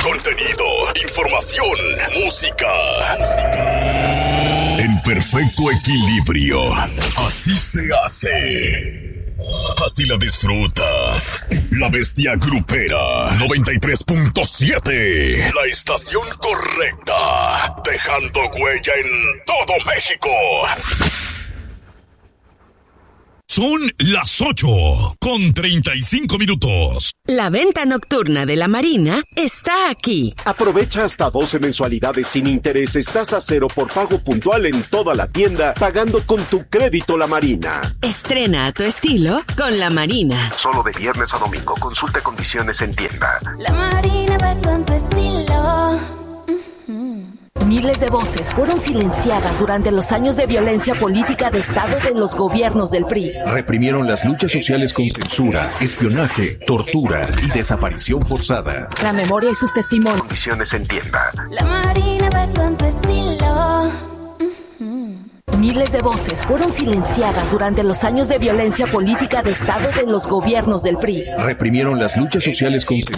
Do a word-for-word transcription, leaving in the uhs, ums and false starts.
contenido, información, música. En perfecto equilibrio. Así se hace. Así la disfrutas. La Bestia Grupera noventa y tres punto siete. La estación correcta. Dejando huella en todo México. Son las ocho con treinta y cinco minutos. La venta nocturna de la Marina está aquí. Aprovecha hasta doce mensualidades sin intereses, tasa cero por pago puntual en toda la tienda, pagando con tu crédito La Marina. Estrena a tu estilo con La Marina. Solo de viernes a domingo. Consulte condiciones en tienda. La Marina va con tu estilo. Miles de voces fueron silenciadas durante los años de violencia política de Estado de los gobiernos del P R I. Reprimieron las luchas sociales con censura, espionaje, tortura y desaparición forzada. La memoria y sus testimonios. Condiciones en tienda. La Marina va con tu estilo. Miles de voces fueron silenciadas durante los años de violencia política de Estado de los gobiernos del P R I. Reprimieron las luchas sociales con censura.